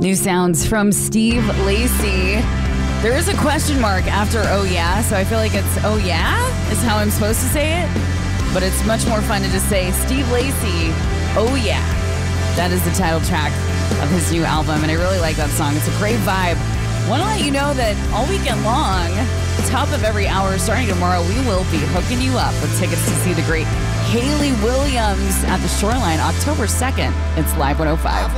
New sounds from Steve Lacy. There is a question mark after oh yeah, so I feel like it's oh yeah is how I'm supposed to say it. But it's much more fun to just say Steve Lacy, oh yeah. That is the title track of his new album, and I really like that song. It's a great vibe. Want to let you know that all weekend long, top of every hour, starting tomorrow, we will be hooking you up with tickets to see the great Hayley Williams at the Shoreline, October 2nd. It's Live 105.